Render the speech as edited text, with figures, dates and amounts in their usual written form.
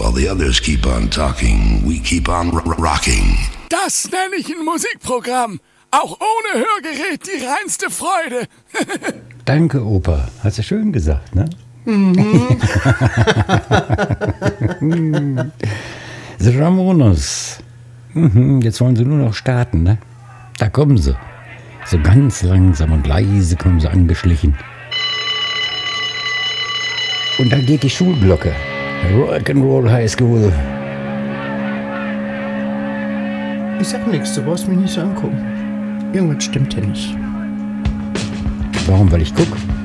While the others keep on talking, we keep on rocking. Das nenne ich ein Musikprogramm. Auch ohne Hörgerät die reinste Freude. Danke, Opa. Hast du schön gesagt, ne? The Ramones. Jetzt wollen sie nur noch starten, ne? Da kommen sie. So ganz langsam und leise kommen sie angeschlichen. Und dann geht die Schulglocke. Rock'n'Roll High School. Ich sag nichts, du brauchst mich nicht so angucken. Irgendwas stimmt hier nicht. Warum? Weil ich guck?